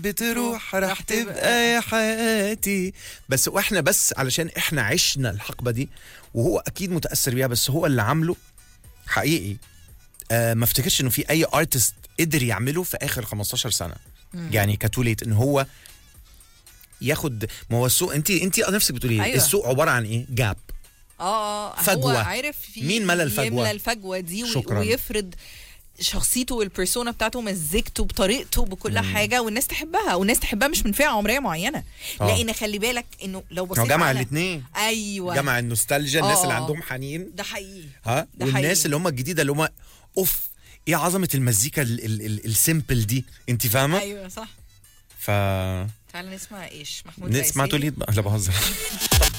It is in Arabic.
بتروح راح تبقى يا حياتي. بس واحنا بس علشان احنا عشنا الحقبة دي، وهو اكيد متأثر بيها، بس هو اللي عامله حقيقي. ما افتكرش انه في اي ارتست قدر يعمله في اخر 15 سنة. يعني كتوليت ان هو ياخد، ما هو السوق، انت نفسك بتقولي أيوة. السوق عبارة عن ايه؟ جاب، فجوة. هو عارف مين ملى الفجوة؟ يملى الفجوة دي شكراً. ويفرض شخصيته والبرسونا بتاعته، مزجته بطريقته بكل حاجة، والناس تحبها، والناس تحبها مش من فئة عمرية معينة. لأن خلي بالك انه لو بصيت هو جمع على الاثنين. ايوه، جمع النوستالجيا، الناس اللي عندهم حنين، ده حقيقي، ها، ده والناس حقيقي. اللي هم الجديدة اللي هم اوف، ايه عظمة المزيكا السيمبل دي، انت فاهمة؟ ايوه صح. ف تعال نسمع ايش محمود نسمع العسيلي. توليد بقى. لا بهزر.